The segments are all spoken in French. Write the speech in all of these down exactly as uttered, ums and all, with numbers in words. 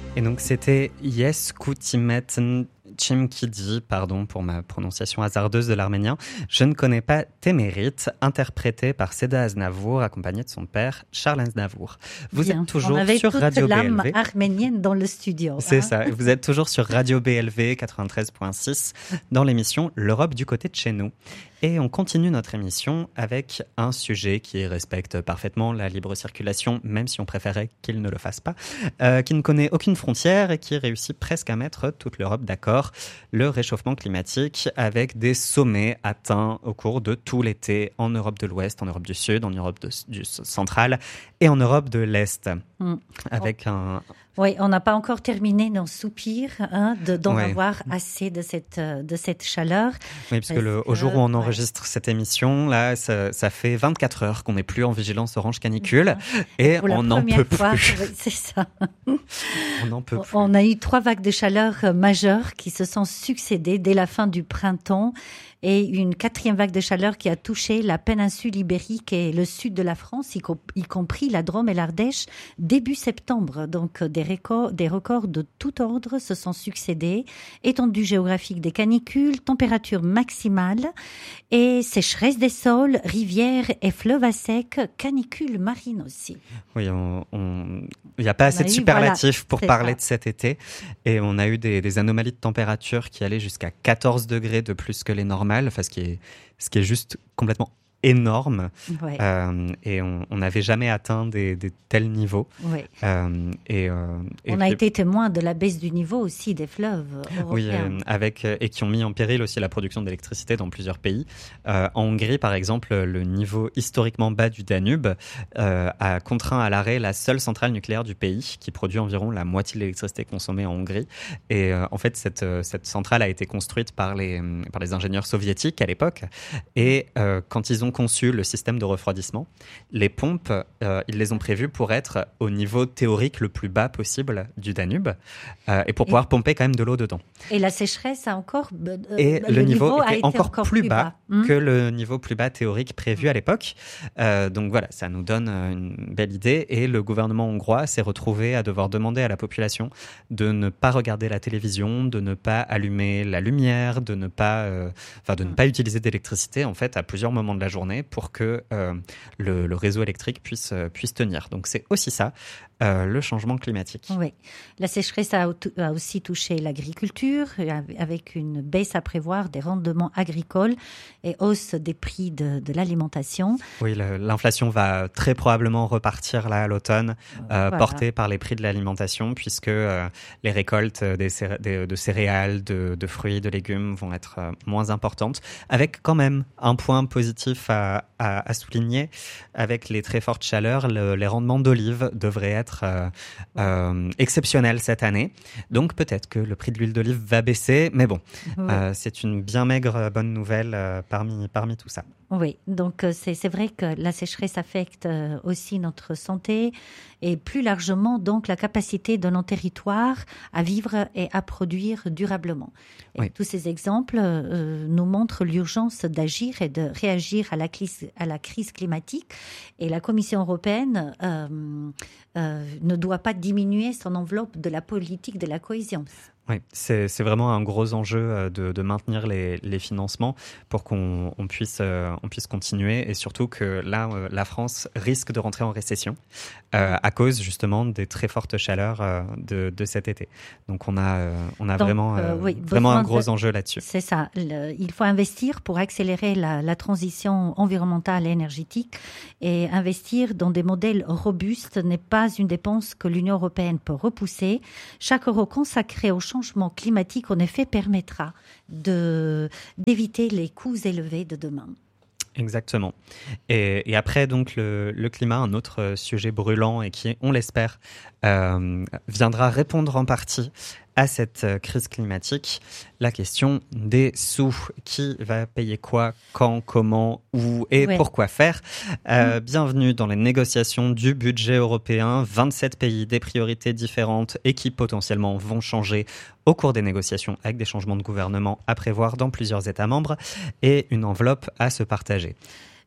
Et donc c'était Yes Koutimet Chimkidi, pardon pour ma prononciation hasardeuse de l'arménien. Je ne connais pas tes mérites, interprété par Seda Aznavour, accompagné de son père Charles Aznavour. Vous Bien. êtes toujours On avait sur toute Radio l'âme B L V. arménienne dans le studio. C'est hein. ça, vous êtes toujours sur Radio B L V quatre-vingt-treize virgule six dans l'émission L'Europe du côté de chez nous. Et on continue notre émission avec un sujet qui respecte parfaitement la libre circulation, même si on préférait qu'il ne le fasse pas, euh, qui ne connaît aucune frontière et qui réussit presque à mettre toute l'Europe d'accord, le réchauffement climatique, avec des sommets atteints au cours de tout l'été en Europe de l'Ouest, en Europe du Sud, en Europe de, du central et en Europe de l'Est, Mm. avec un... Oui, on n'a pas encore terminé nos soupirs hein, de, d'en Ouais. avoir assez de cette, euh, de cette chaleur. Oui, parce que Parce le, au que, jour où on ouais. enregistre cette émission, là, ça, ça fait vingt-quatre heures qu'on n'est plus en vigilance orange canicule et Pour la on n'en première peut fois, plus. oui, c'est ça. On n'en peut plus. On a eu trois vagues de chaleur euh, majeures qui se sont succédées dès la fin du printemps et une quatrième vague de chaleur qui a touché la péninsule ibérique et le sud de la France, y, co- y compris la Drôme et l'Ardèche, début septembre. Donc euh, des records, des records de tout ordre se sont succédés. Étendue géographique des canicules, température maximale et sécheresse des sols, rivières et fleuves à sec, canicules marines aussi. Oui, on, on... il n'y a pas assez a de eu, superlatifs voilà, pour c'est parler ça. de cet été. Et on a eu des, des anomalies de température qui allaient jusqu'à quatorze degrés de plus que les normales, enfin, ce qui est, ce qui est juste complètement énorme. Ouais. Euh, et on on n'avait jamais atteint des, des tels niveaux. Ouais. Euh, et, euh, et On a puis- été témoin de la baisse du niveau aussi des fleuves Oui, européens. euh, avec, euh, et qui ont mis en péril aussi la production d'électricité dans plusieurs pays. Euh, en Hongrie, par exemple, le niveau historiquement bas du Danube euh, a contraint à l'arrêt la seule centrale nucléaire du pays, qui produit environ la moitié de l'électricité consommée en Hongrie. Et euh, en fait, cette, euh, cette centrale a été construite par les, par les ingénieurs soviétiques à l'époque. Et euh, quand ils ont conçu le système de refroidissement, les pompes, euh, ils les ont prévues pour être au niveau théorique le plus bas possible du Danube euh, et pour pouvoir Et- pomper quand même de l'eau dedans. Et la sécheresse a encore... euh, Et le, niveau, a était été encore, plus bas, Hmm. que le niveau plus bas théorique prévu à l'époque. Euh, donc voilà, ça nous donne euh, une belle idée. Et le gouvernement hongrois s'est retrouvé à devoir demander à la population de ne pas regarder la télévision, de ne pas allumer la lumière, de ne pas, euh, enfin de ne pas utiliser d'électricité en fait à plusieurs moments de la journée pour que euh, le, le réseau électrique puisse euh, puisse tenir. Donc c'est aussi ça, euh, le changement climatique. Oui. La sécheresse a, a aussi touché l'agriculture, avec une baisse à prévoir des rendements agricoles et hausse des prix de, de l'alimentation. Oui, le- l'inflation va très probablement repartir là à l'automne, euh, Voilà. portée par les prix de l'alimentation, puisque euh, les récoltes des céré- des- de céréales, de, de fruits, de légumes vont être euh, moins importantes, avec quand même un point positif à, à, à souligner. Avec les très fortes chaleurs, le- les rendements d'olives devraient être euh, euh, exceptionnels cette année. Donc peut-être que le prix de l'huile d'olive va baisser, mais bon, Oui. euh, c'est une bien maigre euh, bonne nouvelle euh, parmi, parmi tout ça. Oui, donc euh, c'est c'est vrai que la sécheresse affecte euh, aussi notre santé et plus largement donc la capacité de nos territoires à vivre et à produire durablement. Et Oui. tous ces exemples euh, nous montrent l'urgence d'agir et de réagir à la crise, à la crise climatique. Et la Commission européenne euh, euh, ne doit pas diminuer son enveloppe de la politique de la cohésion. Oui, c'est c'est vraiment un gros enjeu euh, de, de maintenir les, les financements pour qu'on on puisse, euh, on puisse continuer et surtout que là, euh, la France risque de rentrer en récession euh, à cause justement des très fortes chaleurs euh, de, de cet été. Donc on a, euh, on a Donc, vraiment, euh, euh, oui, vraiment un besoin gros de- enjeu là-dessus. C'est ça. Le- il faut investir pour accélérer la, la transition environnementale et énergétique et investir dans des modèles robustes n'est pas une dépense que l'Union européenne peut repousser. Chaque euro consacré au changement climatique, en effet, permettra de, d'éviter les coûts élevés de demain. Exactement. Et, et après, donc, le, le climat, un autre euh, sujet brûlant et qui, on l'espère, euh, viendra répondre en partie à cette euh, crise climatique, la question des sous. Qui va payer quoi, quand, comment, où et Ouais. pourquoi faire euh, Bienvenue dans les négociations du budget européen. vingt-sept pays, des priorités différentes et qui potentiellement vont changer au cours des négociations avec des changements de gouvernement à prévoir dans plusieurs États membres et une enveloppe à se partager.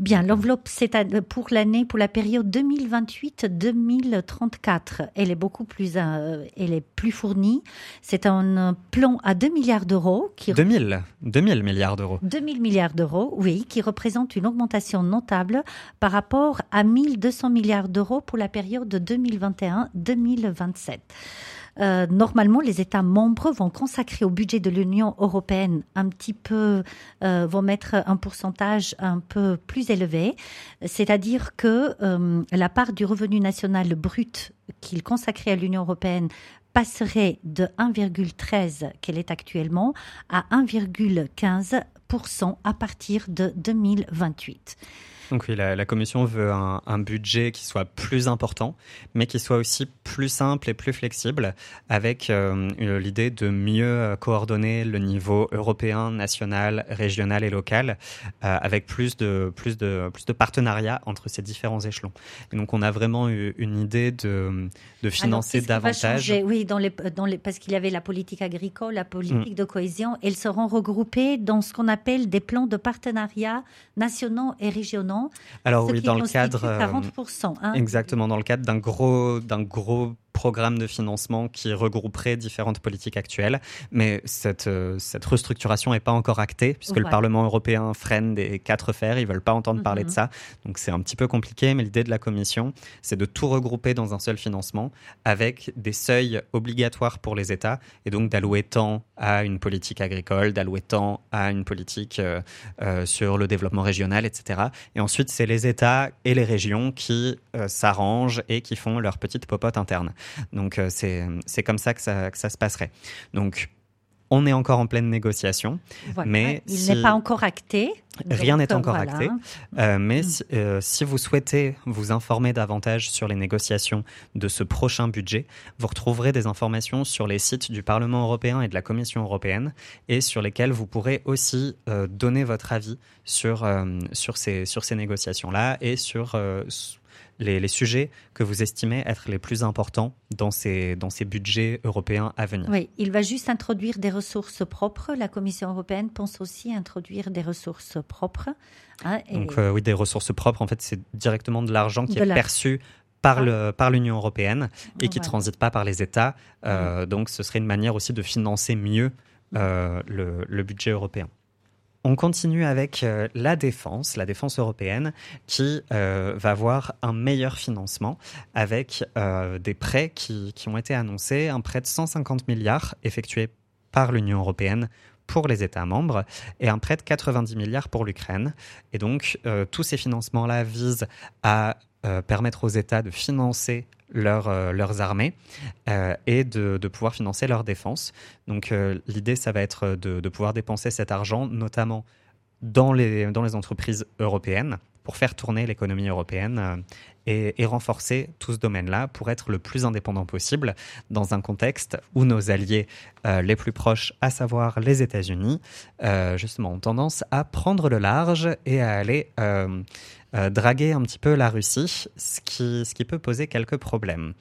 Bien, l'enveloppe c'est pour l'année, pour la période deux mille vingt-huit deux mille trente-quatre, elle est beaucoup plus, euh, elle est plus fournie. C'est un plan à deux milliards d'euros. Qui deux mille, deux mille milliards d'euros. deux mille milliards d'euros, oui, qui représente une augmentation notable par rapport à mille deux cents milliards d'euros pour la période de deux mille vingt et un deux mille vingt-sept. Euh, normalement, les États membres vont consacrer au budget de l'Union européenne un petit peu, euh, vont mettre un pourcentage un peu plus élevé, c'est-à-dire que euh, la part du revenu national brut qu'ils consacraient à l'Union européenne passerait de un virgule treize qu'elle est actuellement à un virgule quinze pour cent à partir de deux mille vingt-huit. Donc oui, la, la Commission veut un, un budget qui soit plus important, mais qui soit aussi plus simple et plus flexible, avec euh, l'idée de mieux coordonner le niveau européen, national, régional et local, euh, avec plus de, plus, de, plus de partenariats entre ces différents échelons. Et donc on a vraiment eu une idée de, de financer Alors, davantage. Va changer, oui, dans les, dans les, parce qu'il y avait la politique agricole, la politique mmh. de cohésion, elles seront regroupées dans ce qu'on appelle des plans de partenariat nationaux et régionaux. Alors oui, dans le cadre quarante pour cent, hein. Exactement, dans le cadre d'un gros d'un gros programme de financement qui regrouperait différentes politiques actuelles, mais cette euh, cette restructuration n'est pas encore actée puisque ouais. le Parlement européen freine des quatre fers, ils veulent pas entendre mm-hmm. parler de ça, donc c'est un petit peu compliqué. Mais l'idée de la Commission, c'est de tout regrouper dans un seul financement avec des seuils obligatoires pour les États et donc d'allouer tant à une politique agricole, d'allouer tant à une politique euh, euh, sur le développement régional, et cetera. Et ensuite, c'est les États et les régions qui euh, s'arrangent et qui font leur petite popote interne. Donc euh, c'est, c'est comme ça que, ça que ça se passerait. Donc on est encore en pleine négociation, voilà. mais il si... n'est pas encore acté. Rien donc, n'est encore voilà. acté, euh, mais mmh. si, euh, si vous souhaitez vous informer davantage sur les négociations de ce prochain budget, vous retrouverez des informations sur les sites du Parlement européen et de la Commission européenne et sur lesquels vous pourrez aussi euh, donner votre avis sur, euh, sur, ces, sur ces négociations-là et sur... Euh, Les, les sujets que vous estimez être les plus importants dans ces, dans ces budgets européens à venir. Oui, il va juste introduire des ressources propres. La Commission européenne pense aussi introduire des ressources propres. Hein, et... Donc euh, oui, des ressources propres, en fait, c'est directement de l'argent qui de est la... perçu par, ah. le, par l'Union européenne et qui ne voilà. transite pas par les États. Euh, mmh. Donc ce serait une manière aussi de financer mieux euh, le, le budget européen. On continue avec euh, la défense, la défense européenne, qui euh, va avoir un meilleur financement avec euh, des prêts qui, qui ont été annoncés, un prêt de cent cinquante milliards effectué par l'Union européenne pour les États membres et un prêt de quatre-vingt-dix milliards pour l'Ukraine. Et donc, euh, tous ces financements-là visent à euh, permettre aux États de financer Leur, euh, leurs armées euh, et de, de pouvoir financer leur défense. Donc euh, l'idée, ça va être de, de pouvoir dépenser cet argent, notamment dans les, dans les entreprises européennes, pour faire tourner l'économie européenne euh, et, et renforcer tout ce domaine-là pour être le plus indépendant possible dans un contexte où nos alliés euh, les plus proches, à savoir les États-Unis, euh, justement ont tendance à prendre le large et à aller... Euh, Euh, draguer un petit peu la Russie, ce qui, ce qui peut poser quelques problèmes.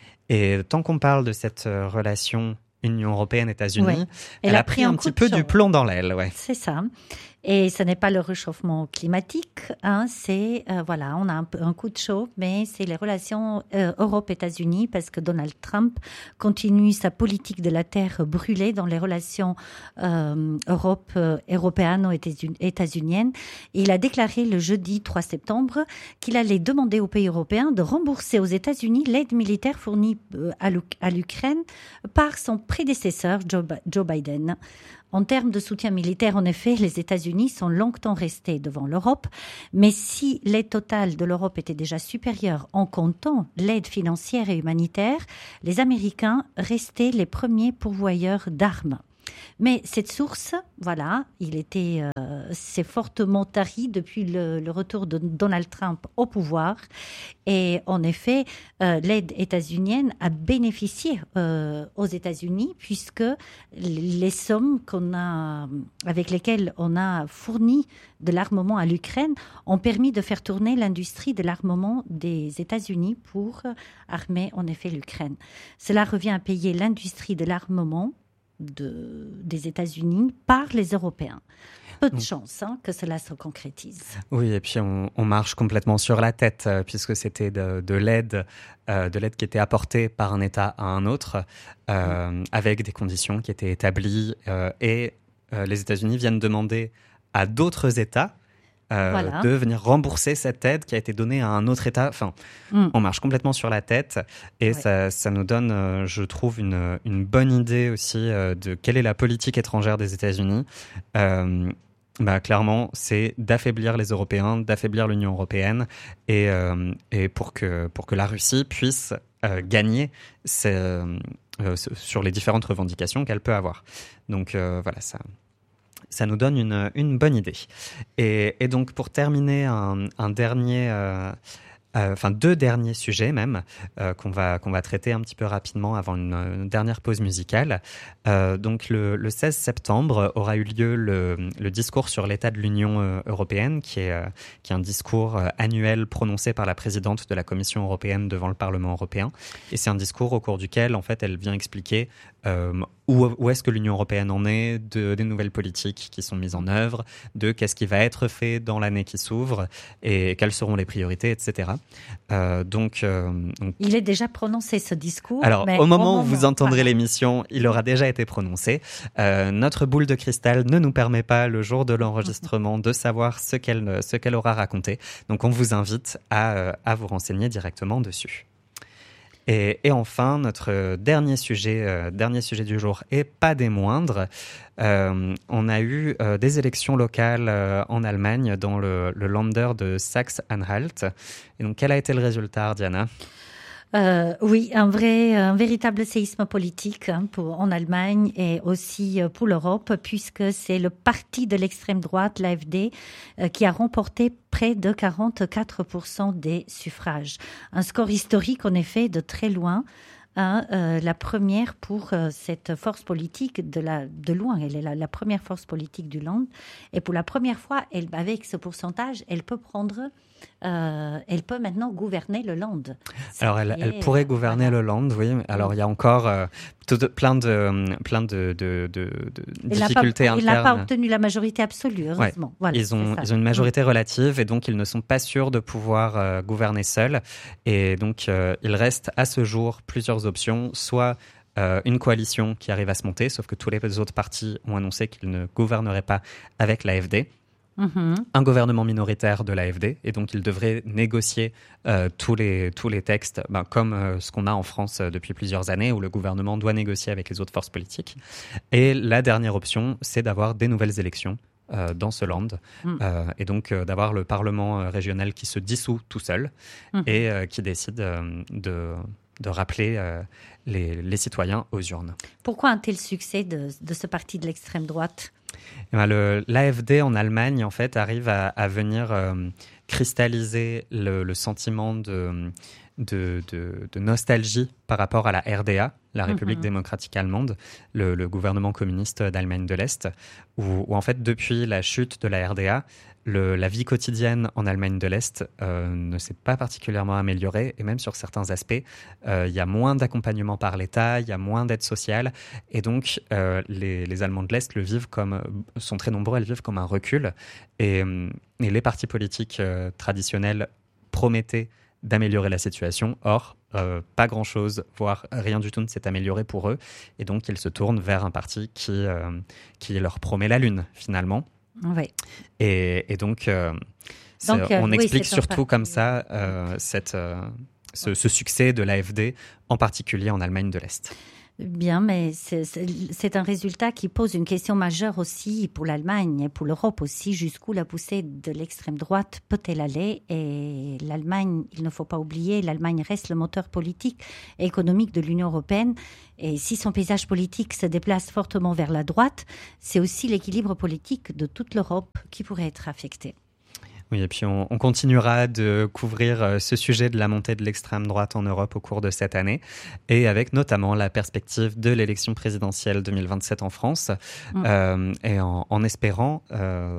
Et tant qu'on parle de cette euh, relation Union européenne-États-Unis, ouais. elle, elle a, a pris un, un petit peu du plomb dans l'aile. Ouais. C'est ça. Et ce n'est pas le réchauffement climatique, hein, c'est, euh, voilà, on a un, un coup de chaud, mais c'est les relations euh, Europe-États-Unis, parce que Donald Trump continue sa politique de la terre brûlée dans les relations euh, Europe, euh, européennes-états-uniennes. Il a déclaré le jeudi trois septembre qu'il allait demander aux pays européens de rembourser aux États-Unis l'aide militaire fournie euh, à l'Ukraine par son prédécesseur Joe, Joe Biden. En termes de soutien militaire, en effet, les États-Unis sont longtemps restés devant l'Europe, mais si l'aide totale de l'Europe était déjà supérieure en comptant l'aide financière et humanitaire, les Américains restaient les premiers pourvoyeurs d'armes. Mais cette source, voilà, il était, euh, c'est fortement tari depuis le, le retour de Donald Trump au pouvoir. Et en effet, euh, l'aide états-unienne a bénéficié euh, aux États-Unis puisque les sommes qu'on a, avec lesquelles on a fourni de l'armement à l'Ukraine ont permis de faire tourner l'industrie de l'armement des États-Unis pour armer en effet l'Ukraine. Cela revient à payer l'industrie de l'armement de, des États-Unis par les Européens. Peu de chance hein, que cela se concrétise. Oui, et puis on, on marche complètement sur la tête, euh, puisque c'était de, de l'aide, euh, de l'aide qui était apportée par un État à un autre, euh, mmh. avec des conditions qui étaient établies. Euh, et euh, les États-Unis viennent demander à d'autres États euh, voilà. de venir rembourser cette aide qui a été donnée à un autre État. Enfin, mmh. on marche complètement sur la tête, et ouais. ça, ça nous donne, euh, je trouve, une, une bonne idée aussi euh, de quelle est la politique étrangère des États-Unis. Euh, Bah, clairement, c'est d'affaiblir les Européens, d'affaiblir l'Union européenne, et, euh, et pour, que, pour que la Russie puisse euh, gagner ses, euh, sur les différentes revendications qu'elle peut avoir. Donc euh, voilà, ça, ça nous donne une, une bonne idée. Et, et donc pour terminer, un, un dernier... Euh, Euh, enfin deux derniers sujets même euh, qu'on va qu'on va traiter un petit peu rapidement avant une, une dernière pause musicale. Euh, donc le, le seize septembre aura eu lieu le, le discours sur l'état de l'Union euh, européenne, qui est euh, qui est un discours euh, annuel prononcé par la présidente de la Commission européenne devant le Parlement européen. Et c'est un discours au cours duquel en fait elle vient expliquer euh, où, où est-ce que l'Union européenne en est, de, des nouvelles politiques qui sont mises en œuvre, de qu'est-ce qui va être fait dans l'année qui s'ouvre et quelles seront les priorités, et cetera. Euh, donc, euh, donc, il est déjà prononcé ce discours. Alors, mais au moment au où moment, vous entendrez voilà. l'émission, il aura déjà été prononcé. Euh, notre boule de cristal ne nous permet pas, le jour de l'enregistrement, de savoir ce qu'elle, ce qu'elle aura raconté. Donc, on vous invite à, à vous renseigner directement dessus. Et, et enfin, notre dernier sujet, euh, dernier sujet du jour, et pas des moindres, euh, on a eu euh, des élections locales euh, en Allemagne dans le, le Länder de Saxe-Anhalt. Et donc, quel a été le résultat, Diana ? Euh, oui, un vrai, un véritable séisme politique hein, pour, en Allemagne et aussi pour l'Europe, puisque c'est le parti de l'extrême droite, l'A F D, euh, qui a remporté près de quarante-quatre pour cent des suffrages. Un score historique, en effet, de très loin. Hein, euh, la première pour euh, cette force politique de, la, de loin. Elle est la, la première force politique du Land. Et pour la première fois, elle, avec ce pourcentage, elle peut prendre... Euh, elle peut maintenant gouverner le Land. Alors, elle, elle pourrait gouverner voilà. le Land, oui. Alors, il y a encore euh, tout, plein de, plein de, de, de, de difficultés pas, internes. Il n'a pas obtenu la majorité absolue, heureusement. Ouais. Voilà, ils, ont, ils ont une majorité relative et donc ils ne sont pas sûrs de pouvoir euh, gouverner seuls. Et donc, euh, il reste à ce jour plusieurs options. Soit euh, une coalition qui arrive à se monter, sauf que tous les autres partis ont annoncé qu'ils ne gouverneraient pas avec l'A F D. Mmh. Un gouvernement minoritaire de l'A F D, et donc il devrait négocier euh, tous, les, tous les textes, ben, comme euh, ce qu'on a en France euh, depuis plusieurs années, où le gouvernement doit négocier avec les autres forces politiques. Et la dernière option, c'est d'avoir des nouvelles élections euh, dans ce land, mmh. euh, et donc euh, d'avoir le Parlement euh, régional qui se dissout tout seul, mmh. et euh, qui décide euh, de... de rappeler euh, les, les citoyens aux urnes. Pourquoi un tel succès de, de ce parti de l'extrême droite ? Eh bien, le, l'A F D en Allemagne, en fait, arrive à, à venir euh, cristalliser le, le sentiment de, de, de, de nostalgie par rapport à la R D A, la République mmh. démocratique allemande, le, le gouvernement communiste d'Allemagne de l'Est, où, où en fait, depuis la chute de la R D A, le, la vie quotidienne en Allemagne de l'Est euh, ne s'est pas particulièrement améliorée, et même sur certains aspects, euh, il y a moins d'accompagnement par l'État, il y a moins d'aide sociale, et donc euh, les, les Allemands de l'Est le vivent comme, sont très nombreux, elles vivent comme un recul, et, et les partis politiques euh, traditionnels promettaient d'améliorer la situation. Or, euh, pas grand-chose, voire rien du tout ne s'est amélioré pour eux, et donc ils se tournent vers un parti qui, euh, qui leur promet la lune, finalement. Oui. Et, et donc, euh, donc euh, on oui, explique surtout comme ça euh, cette, euh, ce, ce succès de l'A F D, en particulier en Allemagne de l'Est. Bien, mais c'est, c'est, c'est un résultat qui pose une question majeure aussi pour l'Allemagne et pour l'Europe aussi. Jusqu'où la poussée de l'extrême droite peut-elle aller ? Et l'Allemagne, il ne faut pas oublier, l'Allemagne reste le moteur politique et économique de l'Union européenne. Et si son paysage politique se déplace fortement vers la droite, c'est aussi l'équilibre politique de toute l'Europe qui pourrait être affecté. Oui, et puis on, on continuera de couvrir euh, ce sujet de la montée de l'extrême droite en Europe au cours de cette année, et avec notamment la perspective de l'élection présidentielle deux mille vingt-sept en France, mmh. euh, et en, en espérant euh,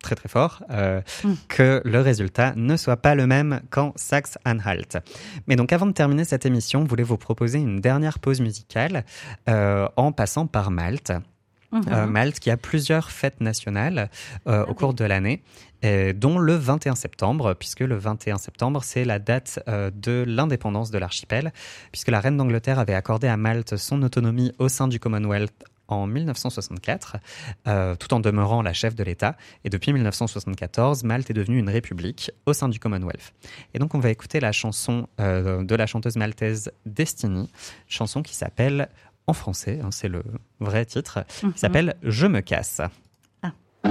très très fort, euh, mm. que le résultat ne soit pas le même qu'en Saxe-Anhalt. Mais donc avant de terminer cette émission, je voulais vous proposer une dernière pause musicale euh, en passant par Malte. Mm-hmm. Euh, Malte qui a plusieurs fêtes nationales euh, au cours de l'année, euh, dont le vingt et un septembre, puisque le vingt et un septembre, c'est la date euh, de l'indépendance de l'archipel, puisque la reine d'Angleterre avait accordé à Malte son autonomie au sein du Commonwealth en mille neuf cent soixante-quatre, euh, tout en demeurant la chef de l'État. Et depuis mille neuf cent soixante-quatorze, Malte est devenue une république au sein du Commonwealth. Et donc on va écouter la chanson euh, de la chanteuse maltaise Destiny, chanson qui s'appelle, en français, hein, c'est le vrai titre, Mm-hmm. qui s'appelle « Je me casse ».